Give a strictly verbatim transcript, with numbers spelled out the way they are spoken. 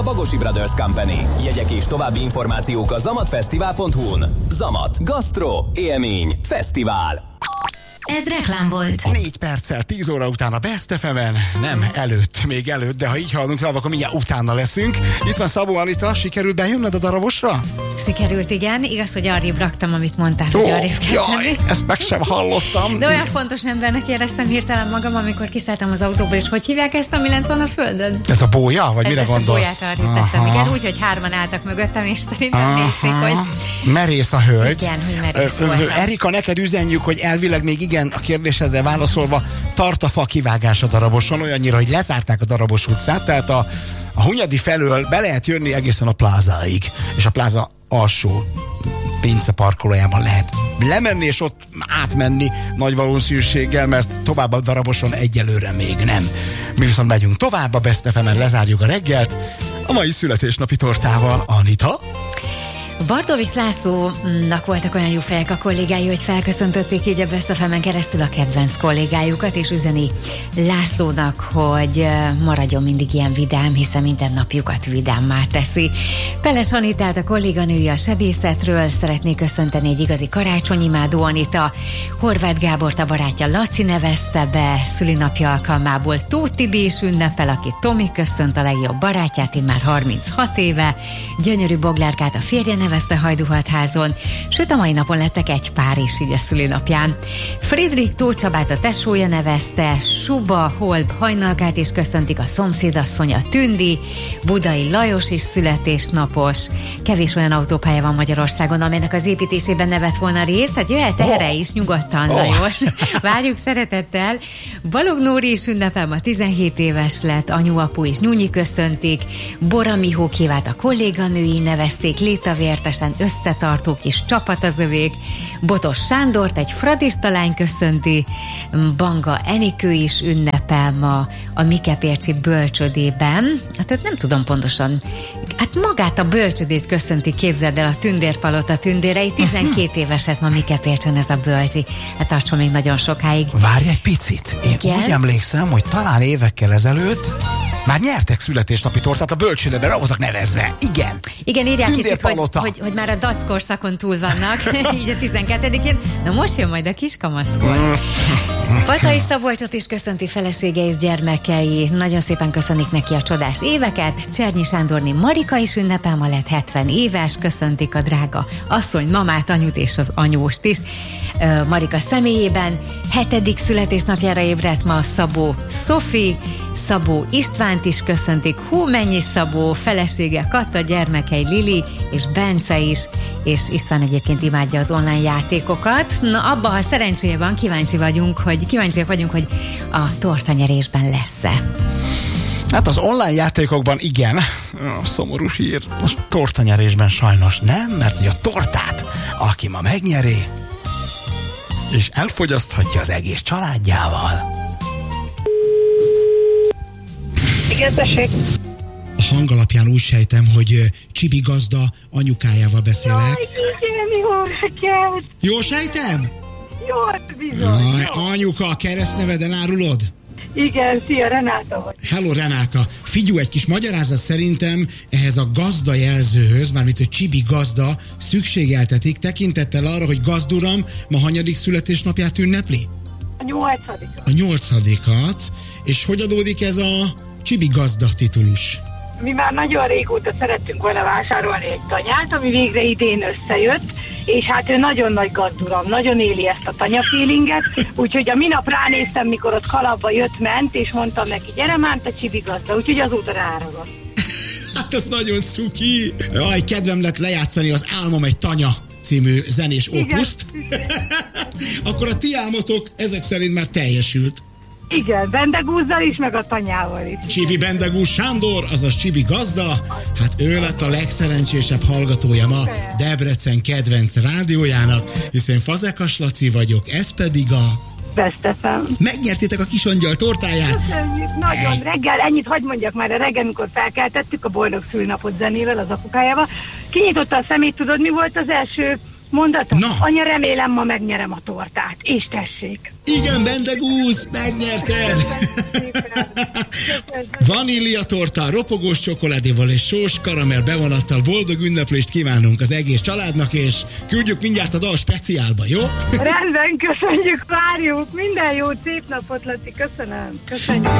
Bagosi Brothers Company. Jegyek és további információk a zamatfesztivál pont hu-n. Zamat. Gasztro. Élmény. Fesztivál. Ez reklám volt. Négy perccel, tíz óra után a Best ef em-en. Nem előtt, még előtt, de ha így haladunk, akkor mindjárt utána leszünk. Itt van Szabó Anita, sikerült bejönned a darabosra? Sikerült, igen. Igaz, hogy arrébb raktam, amit mondtál, hogy Ó, arrébb kell jaj, tenni. ezt meg sem hallottam. De olyan fontos embernek éreztem hirtelen magam, amikor kiszálltam az autóból, és hogy hívják ezt, ami lent van a földön? Ez a bója? Vagy ezt, mire ezt gondolsz? Ezt a bóját arrébb tettem, igen, úgy, hogy hárman álltak mögöttem, és szerintem Aha. nézték, hogy... Merész a hölgy. Igen, hogy merész voltam. Erika, neked üzenjük, hogy elvileg még igen a kérdésedre válaszolva tart a fa kivágás a daraboson, olyannyira, hogy lezárták a Darabos utcát, tehát a, a Hunyadi felől be lehet jönni egészen a plázáig, és a pláza alsó pince parkolójában lehet lemenni, és ott átmenni nagy valószínűséggel, mert tovább a Daraboson egyelőre még nem. Mi viszont megyünk tovább, a Best ef em-en lezárjuk a reggelt, a mai születésnapi tortával. Anita? Bardovics Lászlónak voltak olyan jó fejek a kollégái, hogy felköszöntötték így a Best ef em-en keresztül a kedvenc kollégájukat, és üzeni Lászlónak, hogy maradjon mindig ilyen vidám, hiszen minden napjukat vidámmá teszi. Peles Anitát, a kolléganője a sebészetről szeretné köszönteni, egy igazi karácsonyimádó Anita. Horváth Gábort a barátja Laci nevezte be, szülinapja alkalmából Tóth Tibi is ünnepel, aki Tomi köszönt, a legjobb barátját, immár harminchat éve. Gyönyörű Boglárkát a férje nevezte Hajdúhatházon, sőt a mai napon lettek egy pár is így a szülinapján. Friedrich Tóth Csabát a tesója nevezte, Suba Holb Hajnalkát is köszöntik, a szomszédasszonya Tündi, Budai Lajos is születésnapos. Kevés olyan autópálya van Magyarországon, amelynek az építésében ne vett volna részt, tehát jöhet erre is nyugodtan, oh. Lajos. Várjuk szeretettel. Balog Nóri is ünnepel, ma tizenhét éves lett, anyu, apu is Nyúnyi köszöntik, Bora Mihó Kivát a kolléganői nevezték, Léta Vértesen összetartó kis csapat az övék, Botos Sándort egy fradista lány köszönti, Banga Enikő is ünnepel ma a Mikepércsi bölcsödében. Hát ott nem tudom pontosan, hát magát a bölcsödét köszönti, képzeld el, a Tündérpalota tündérei, tizenkét éves lett ma Mikepércsen ez a bölcsi. Hát tartson még nagyon sokáig. Várj egy picit, én Igen? úgy emlékszem, hogy talán évekkel ezelőtt már nyertek születésnapi tortát a bölcsődebe, rá voltak nevezve. Igen. Igen, írják is itt, hogy, hogy, hogy már a dackorszakon túl vannak, így a tizenkettedikén. Na most jön majd a kiskamaszkor. Patai Szabolcsot is köszönti felesége és gyermekei. Nagyon szépen köszönik neki a csodás éveket. Csernyi Sándorné Marika is ünnepel, ma lett hetven éves. Köszöntik a drága asszony, mamát, anyut és az anyóst is. Marika személyében hetedik születésnapjára ébredt ma Szabó Szofi, Szabó Istvánt is köszöntik, hú mennyi Szabó, felesége Katta, gyermekei Lili és Bence is, és István egyébként imádja az online játékokat. Na abba, ha szerencséje van, kíváncsi vagyunk, hogy kíváncsiak vagyunk, hogy a tortanyerésben lesz-e. Hát az online játékokban igen, szomorú hír, a tortanyerésben sajnos nem, mert hogy a tortát, aki ma megnyeri, és elfogyaszthatja az egész családjával. Igen, tessék. A hang alapján úgy sejtem, hogy Csibi gazda anyukájával beszélek. Jaj, igen, jó reggelt. Jól sejtem? Jó, bizony. Jaj, anyuka, a keresztneveden árulod? Igen, szia, Renáta vagy. Hello, Renáta. Figyelj, egy kis magyarázat szerintem ehhez a gazda jelzőhöz, mármint, hogy Csibi gazda, szükségeltetik tekintettel arra, hogy gazduram ma hanyadik születésnapját ünnepli? A nyolcadikat. A nyolcadikat. És hogy adódik ez a Csibi gazda titulus? Mi már nagyon régóta szerettünk volna vásárolni egy tanyát, ami végre idén összejött, és hát ő nagyon nagy gazduram, nagyon éli ezt a tanyafeelinget, úgyhogy a minap ránéztem, mikor ott kalapba jött, ment, és mondtam neki, gyere már, te Csibi gazda, úgyhogy azóta ráragad. Hát ez nagyon cuki. Jaj, kedvem lett lejátszani az Álmom egy tanya című zenés opuszt. Akkor a ti álmotok ezek szerint már teljesült. Igen, Bendegúzzal is, meg a tanyával is. Csibi Bendegúz Sándor, azaz Csibi gazda, hát ő lett a legszerencsésebb hallgatója ma Debrecen kedvenc rádiójának, hiszen Fazekas Laci vagyok, ez pedig a... Best ef em. Megnyertétek a kisangyal tortáját? Köszönjük, nagyon. Reggel, ennyit hadd mondjak már, a reggel, amikor felkeltettük a boldog szülnapot zenével az apukájával. Kinyitotta a szemét, tudod, mi volt az első mondatom? Na. Anya, remélem ma megnyerem a tortát. És tessék. Igen, Bendegúz, megnyerted! Vanília torta, ropogós csokoládéval és sós karamell bevonattal boldog ünneplést kívánunk az egész családnak, és küldjük mindjárt a dal speciálba, jó? Rendben, köszönjük, várjuk. Minden jót, szép napot, Laci, köszönöm. Köszönjük.